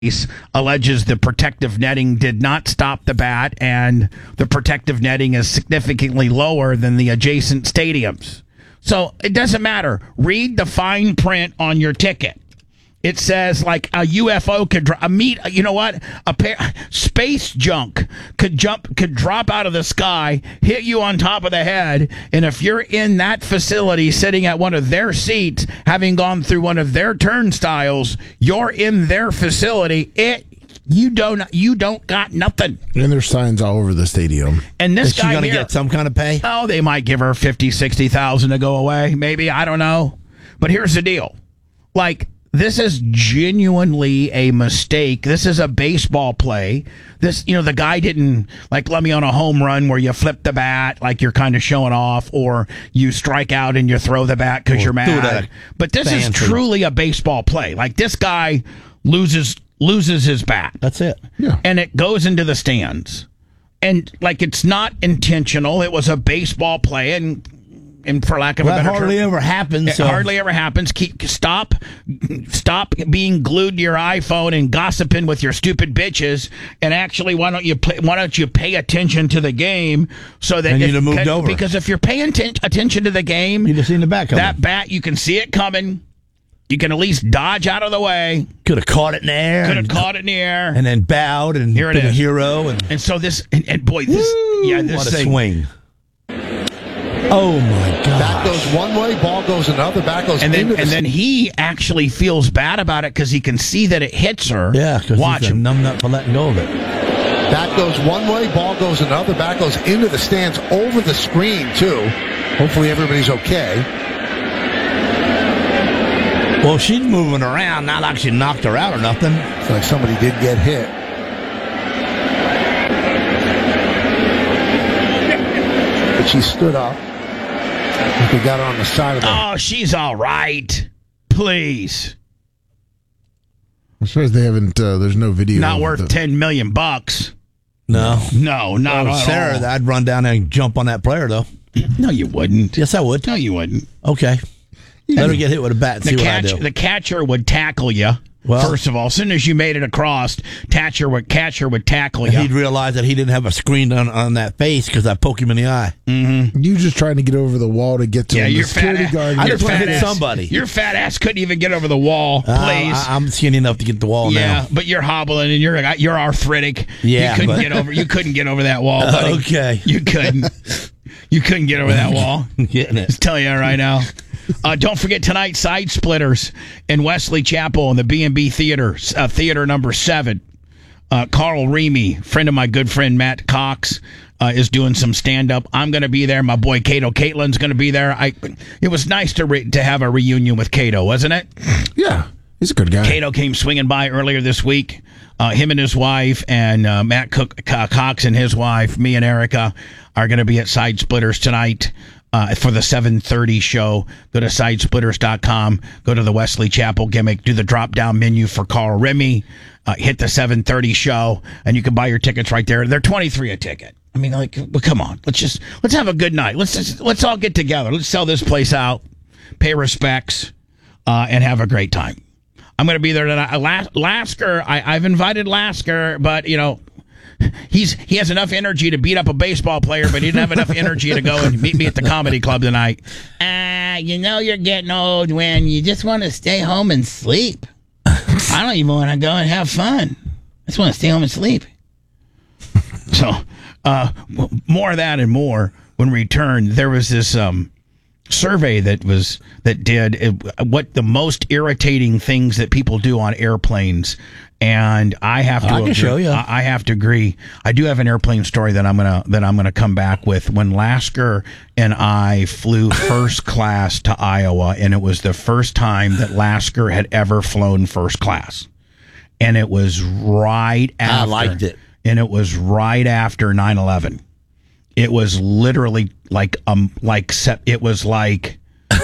alleges the protective netting did not stop the bat, and the protective netting is significantly lower than the adjacent stadiums. So it doesn't matter. Read the fine print on your ticket. It says like a UFO could space junk could drop out of the sky, hit you on top of the head, and if you're in that facility sitting at one of their seats, having gone through one of their turnstiles, you're in their facility. You don't got nothing. And there's signs all over the stadium. And this guy going to get some kind of pay? Oh, they might give her $50,000-$60,000 to go away. Maybe, I don't know. But here's the deal. Like, this is genuinely a mistake. This is a baseball play. The guy didn't, let me on a home run where you flip the bat like you're kind of showing off, or you strike out and you throw the bat because you're mad. But this is truly a baseball play. Like, this guy loses his bat. That's it. Yeah. And it goes into the stands. And, it's not intentional. It was a baseball play, and for lack of a better term, hardly ever happens. It hardly ever happens. Stop being glued to your iPhone and gossiping with your stupid bitches. And actually, why don't you pay attention to the game so that you'd have moved over? Because if you're paying attention to the game, you'd have seen the bat coming. That bat, you can see it coming. You can at least dodge out of the way. Could have caught it in the air. And then bowed and here it been is. A hero. And so this, and boy, this, this what a thing, swing. Oh, my God. Bat goes one way, ball goes another, bat goes and into then he actually feels bad about it because he can see that it hits her. Yeah, because watch he's him. numbed up for letting go of it. Bat goes one way, ball goes another, bat goes into the stands over the screen, too. Hopefully everybody's okay. Well, she's moving around, not like she knocked her out or nothing. It's like somebody did get hit. But she stood up. We got her on the side of the... Oh, she's all right. Please. I suppose they haven't. There's no video. Not worth $10 million. No, not at Sarah, all. I'd run down there and jump on that player, though. No, you wouldn't. Yes, I would. No, you wouldn't. Okay. Let her get hit with a bat and see what I do. The catcher would tackle you. Well, first of all, as soon as you made it across, catcher would tackle and you. he'd realize that he didn't have a screen on that face because I poke him in the eye. Mm-hmm. You just trying to get over the wall to get to him. Your security guard. I just want to hit somebody. Your fat ass couldn't even get over the wall. Please, I'm skinny enough to get the wall now. Yeah, but you're hobbling and you're arthritic. Yeah, you couldn't get over that wall, buddy. Okay, you couldn't. You couldn't get over that wall. Getting it. Just tell you right now. Don't forget tonight, Side Splitters in Wesley Chapel in the B&B Theater, theater number 7. Carl Remy, friend of my good friend Matt Cox, is doing some stand-up. I'm going to be there. My boy Cato Caitlin's going to be there. It was nice to have a reunion with Cato, wasn't it? Yeah, he's a good guy. Cato came swinging by earlier this week. Him and his wife and Matt Cox and his wife, me and Erica, are going to be at Side Splitters tonight. For the 7:30 show. Go to sidesplitters.com, go to the Wesley Chapel gimmick, do the drop-down menu for Carl Remy, hit the 7:30 show, and you can buy your tickets right there. They're $23 a ticket. I mean, well, come on. Let's have a good night. Let's all get together. Let's sell this place out, pay respects, and have a great time. I'm going to be there tonight. Lasker, I've invited Lasker, but, he has enough energy to beat up a baseball player, but he didn't have enough energy to go and meet me at the comedy club tonight. You're getting old when you just want to stay home and sleep. I don't even want to go and have fun. I just want to stay home and sleep. So, more of that and more when we return. There was this survey that did what the most irritating things that people do on airplanes. And I have to agree. Show you. I have to agree. I do have an airplane story that I'm gonna come back with. When Lasker and I flew first class to Iowa, and it was the first time that Lasker had ever flown first class, and it was right after. I liked it, and it was right after 9/11. It was literally it was like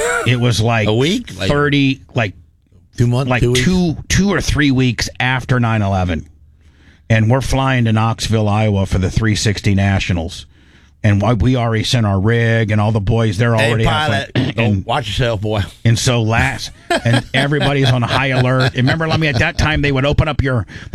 a week, 30 2 months, like 2 or 3 weeks after 9/11, and we're flying to Knoxville, Iowa for the 360 Nationals, and we already sent our rig, and all the boys, they're already Hey, halfway. pilot, don't watch yourself, boy. And so and everybody's on high alert. And remember, at that time, they would open up